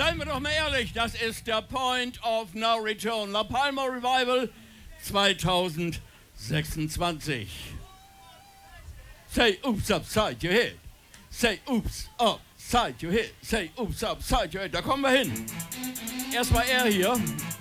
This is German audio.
Seien wir doch mal ehrlich, das ist der Point of No Return. La Palma Revival 2026. Say oops upside your head. Say oops upside your head. Say oops upside your head. Da kommen wir hin. Erstmal er hier.